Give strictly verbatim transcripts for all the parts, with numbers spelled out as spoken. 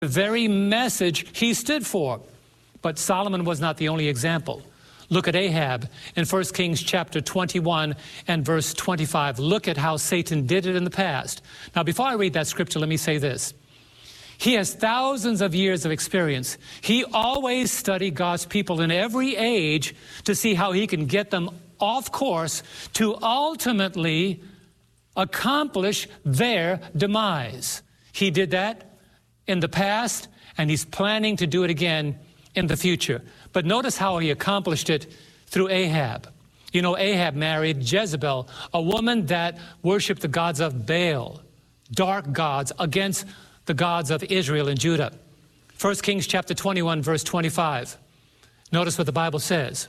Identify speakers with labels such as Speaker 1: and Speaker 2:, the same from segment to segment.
Speaker 1: the very message he stood for. But Solomon was not the only example. Look at Ahab in First Kings chapter twenty-one and verse twenty-five. Look at how Satan did it in the past. Now, before I read that scripture, let me say this. He has thousands of years of experience. He always studied God's people in every age to see how he can get them off course to ultimately accomplish their demise. He did that in the past, and he's planning to do it again in the future. But notice how he accomplished it through Ahab. You know, Ahab married Jezebel, a woman that worshiped the gods of Baal, dark gods, against the gods of Israel and Judah. First Kings chapter twenty-one, verse twenty-five. Notice what the Bible says.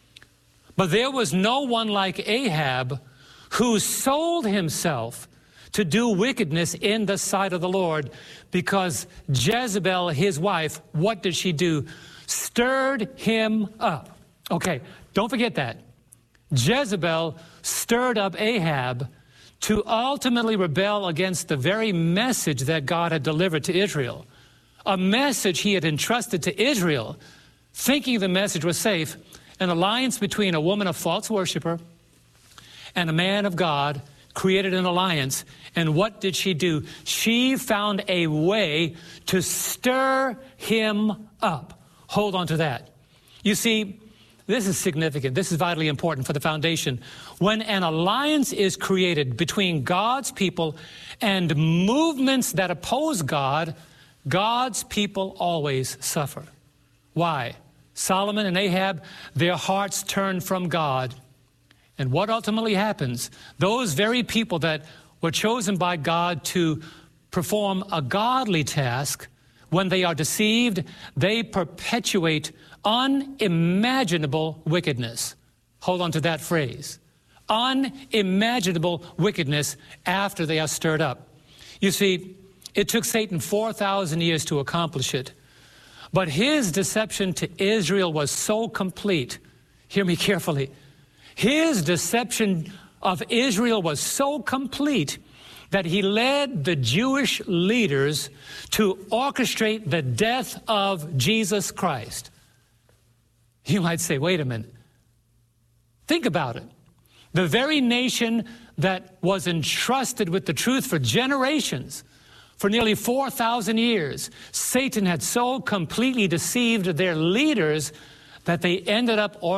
Speaker 1: But there was no one like Ahab who sold himself to do wickedness in the sight of the Lord, because Jezebel, his wife, what did she do? Stirred him up. Okay, don't forget that. Jezebel stirred up Ahab to ultimately rebel against the very message that God had delivered to Israel, a message he had entrusted to Israel, thinking the message was safe. An alliance between a woman, a false worshiper, and a man of God created an alliance. And what did she do? She found a way to stir him up. Hold on to that. You see, this is significant. This is vitally important for the foundation. When an alliance is created between God's people and movements that oppose God, God's people always suffer. Why? Solomon and Ahab, their hearts turned from God. And what ultimately happens? Those very people that were chosen by God to perform a godly task, when they are deceived, they perpetuate unimaginable wickedness. Hold on to that phrase. Unimaginable wickedness after they are stirred up. You see, it took Satan four thousand years to accomplish it. But his deception to Israel was so complete. Hear me carefully. His deception of Israel was so complete that he led the Jewish leaders to orchestrate the death of Jesus Christ. You might say, wait a minute. Think about it. The very nation that was entrusted with the truth for generations, for nearly four thousand years, Satan had so completely deceived their leaders that they ended up orchestrating